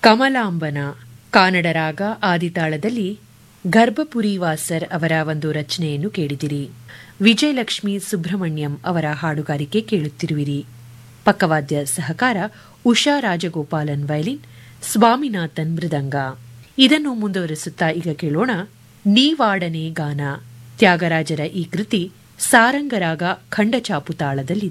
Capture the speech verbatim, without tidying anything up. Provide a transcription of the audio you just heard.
ಕಮಲಾಂಬನ ಕಾನಡ ರಾಗ ಆದಿತಾಳದಲ್ಲಿ ಗರ್ಭಪುರಿ ವಾಸರ್ ಅವರ ಒಂದು ರಚನೆಯನ್ನು ಕೇಳಿದಿರಿ. ವಿಜಯಲಕ್ಷ್ಮಿ ಸುಬ್ರಹ್ಮಣ್ಯಂ ಅವರ ಹಾಡುಗಾರಿಕೆ ಕೇಳುತ್ತಿರುವಿರಿ. ಪಕ್ಕವಾದ್ಯ ಸಹಕಾರ ಉಷಾ ರಾಜಗೋಪಾಲನ್ ವಯಲಿನ್, ಸ್ವಾಮಿನಾಥನ್ ಮೃದಂಗ. ಇದನ್ನು ಮುಂದುವರಿಸುತ್ತಾ ಈಗ ಕೇಳೋಣ ನೀವಾಡನೆ ಗಾನ. ತ್ಯಾಗರಾಜರ ಈ ಕೃತಿ ಸಾರಂಗರಾಗ ಖಂಡಚಾಪು ತಾಳದಲ್ಲಿದೆ.